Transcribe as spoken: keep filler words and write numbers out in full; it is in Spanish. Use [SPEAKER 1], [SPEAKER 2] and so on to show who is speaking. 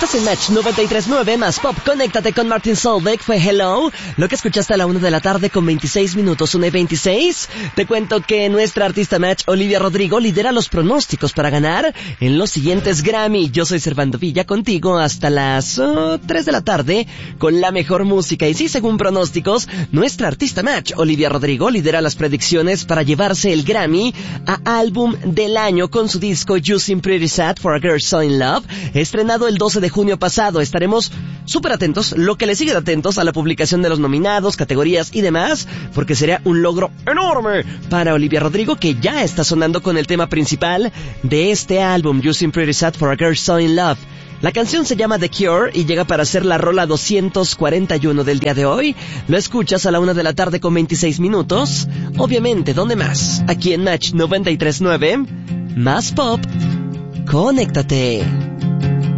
[SPEAKER 1] Estás en Match noventa y tres punto nueve más Pop. Conéctate con Martin Solveig. Fue Hello. Lo que escuchaste a la una de la tarde con veintiséis minutos, una y veintiséis. Te cuento que nuestra artista Match, Olivia Rodrigo, lidera los pronósticos para ganar en los siguientes Grammy. Yo soy Servando Villa, contigo hasta las uh, tres de la tarde con la mejor música. Y sí, según pronósticos, nuestra artista Match, Olivia Rodrigo, lidera las predicciones para llevarse el Grammy a álbum del año con su disco You Seem Pretty Sad for a Girl So In Love, estrenado el doce de junio pasado. Estaremos súper atentos, lo que le sigue de atentos a la publicación de los nominados, categorías y demás, porque sería un logro enorme para Olivia Rodrigo, que ya está sonando con el tema principal de este álbum, You Seem Pretty Sad for a Girl So In Love. La canción se llama The Cure y llega para ser la rola doscientos cuarenta y uno del día de hoy. Lo escuchas a la una de la tarde con veintiséis minutos. Obviamente, ¿dónde más? Aquí en Match noventa y tres punto nueve, más Pop. Conéctate.